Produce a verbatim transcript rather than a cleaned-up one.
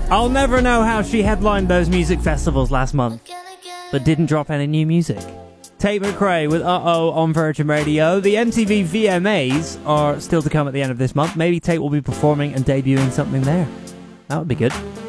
I'll never know how she headlined those music festivals last month, but didn't drop any new music. Tate McRae with Uh-Oh on Virgin Radio. The M T V V M As are still to come at the end of this month. Maybe Tate will be performing and debuting something there. That would be good.